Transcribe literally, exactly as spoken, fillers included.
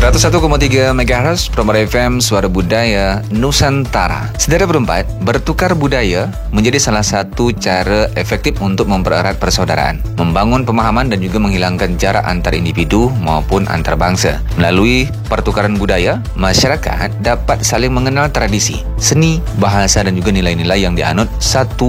seratus satu koma tiga megahertz Prambors F M, Suara Budaya Nusantara. Saudara berempat, bertukar budaya menjadi salah satu cara efektif untuk mempererat persaudaraan, membangun pemahaman dan juga menghilangkan jarak antar individu maupun antar bangsa. Melalui pertukaran budaya, masyarakat dapat saling mengenal tradisi, seni, bahasa dan juga nilai-nilai yang dianut satu